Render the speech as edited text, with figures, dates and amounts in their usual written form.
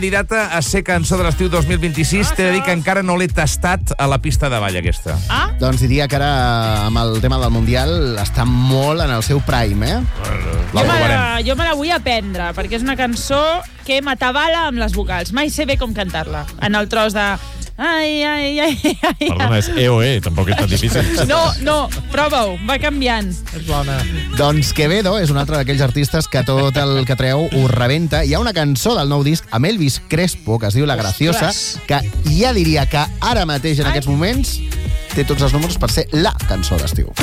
Candidata a ser cançó de l'estiu 2026, t'he de dir que encara no l'he tastat a la pista de ball, aquesta. Doncs diria que ara, amb el tema del Mundial, està molt en el seu prime, La provarem. Jo me la vull aprendre, perquè és una cançó que m'atabala amb les vocals. Mai sé bé com cantar-la. En el tros de... Ai, ai, ai, ai. Perdona, és EOE, tampoc és tan difícil. No, prova-ho, va canviant. És bona. Doncs Quevedo és un altre d'aquells artistes que tot el que treu ho rebenta. Hi ha una cançó del nou disc amb Elvis Crespo, que es diu La Graciosa, que ja diria que ara mateix, en aquests moments, té tots els números per ser la cançó d'estiu.